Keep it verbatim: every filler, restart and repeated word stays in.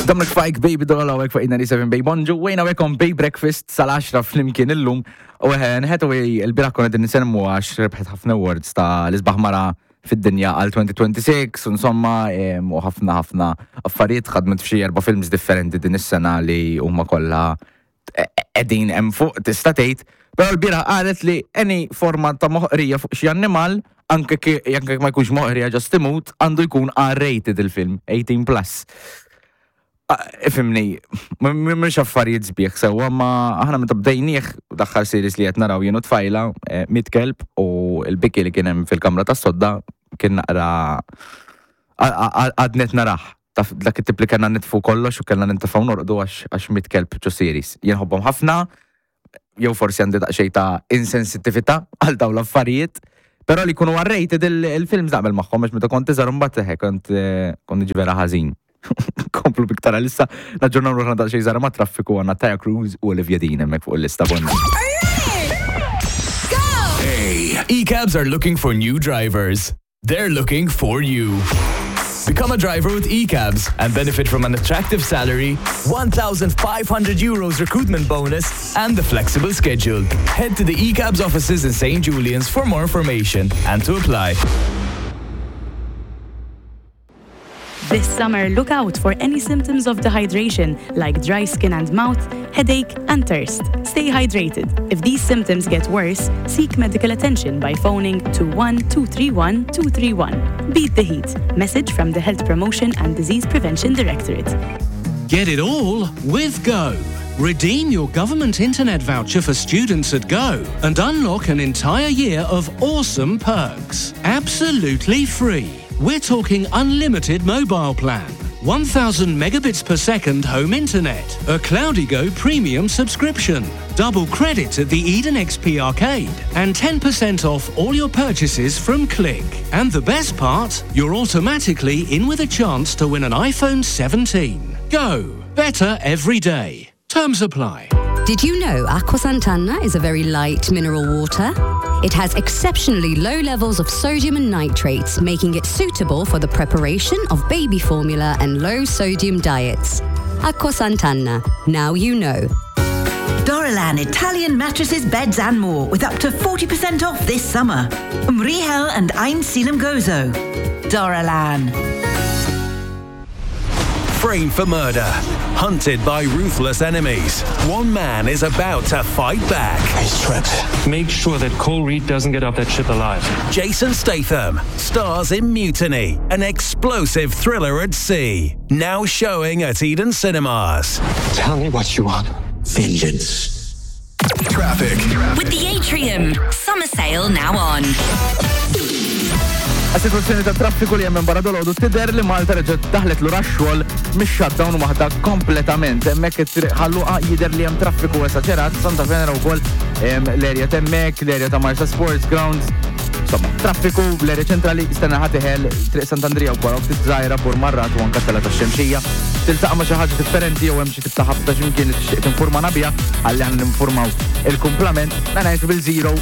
Dominic Fike, Baby Doll, għawek fa' ninety-seven Bay Bonġu, wejna għekom Bay Breakfast sal-10 fl-imkien illum, u għen għaj il-biraħ konna din nisenmu għax rebħet ħafna awards ta' l-isbaħ mara fid-dinja għal twenty twenty-six, insomma, u ħafna ħafna affarijiet ħadmet f'xi erba' films differenti din is-sena li huma kollha qegħdin hemm fuq tista' tgħid, però l-biraħ qalet li any forma ta' moħqrija fuq xi annimal anke jekk ma jkunx moħqrija ġast imut għandu jkun R-rated il-film, eighteen plus. Ifimni, mux affarijiet zbieħ sewa, ma aħna meta bdejnieħ daħħal series li qed naraw jienu tfajla, mit kelb u l-biki li kien hemm fil-kamra tas-sodda kien naqra għadnet naraħ. Dak it-tip li kellna nitfu kollox u kellna nintefgħu norqdu għax mit kelb ġo series. Jien ħobbhom ħafna, jew forsi għandi daqsxejn ta' insensitività għal dawn l-affarijiet, però li jkunu R-rated il-films naqbel magħhom għax meta kont iżgħar imbagħad kont kont ġivera ħażin. Komplu biktara lissa naġġornaw ruħna da' xej zara ma' traffiku għanna Taya Cruz u Olivia Dean emmek fuq il-lista bonna. Hey, E-cabs are looking for new drivers. They're looking for you. Become a driver with E-cabs and benefit from an attractive salary, one thousand five hundred euros recruitment bonus, and the flexible schedule. Head to the E-cabs offices in Saint Julian's for more information and to apply. This summer, look out for any symptoms of dehydration, like dry skin and mouth, headache, and thirst. Stay hydrated. If these symptoms get worse, seek medical attention by phoning two one two three one two three one. Beat the heat. Message from the Health Promotion and Disease Prevention Directorate. Get it all with Go. Redeem your government internet voucher for students at Go and unlock an entire year of awesome perks. Absolutely free. We're talking unlimited mobile plan, one thousand megabits per second home internet, a Cloudigo premium subscription, double credit at the Eden X P arcade, and ten percent off all your purchases from Click. And the best part, you're automatically in with a chance to win an iPhone seventeen. Go. Better every day. Terms apply. Did you know Aqua Sant'Anna is a very light mineral water? It has exceptionally low levels of sodium and nitrates, making it suitable for the preparation of baby formula and low-sodium diets. Aqua Sant'Anna. Now you know. Dorilan Italian mattresses, beds and more with up to forty percent off this summer. Umrihel and Ein Silem Gozo. Dorilan. Framed for murder, hunted by ruthless enemies. One man is about to fight back. He's trapped. Make sure that Cole Reed doesn't get off that ship alive. Jason Statham stars in Mutiny, an explosive thriller at sea. Now showing at Eden Cinemas. Tell me what you want. Vengeance. Traffic. With the Atrium. Summer sale now on. Għas-situazzjoni ta' traffiku li jemmen barra dolodu t-tider li Malta reġet daħlet l raxxol mis-shutdown waħda kompletament. Emmek ħalluqa jider li jem traffiku esaċerat, Santa Venera u kol l-erja temmek, l-erja ta' Marsa Sports Grounds. Insomma, traffiku l-erja ċentrali istanna ħatiħel, triq Sant'Andrija u kol, t-tżajra bur marrat u anka tela ta' xemxija. Tiltaqa ma' xaħġa differenti u hemm xi tibtaħab ta' ximkien t-informana bija, għalli għan n-informaw il-komplement, na najtu bil-zero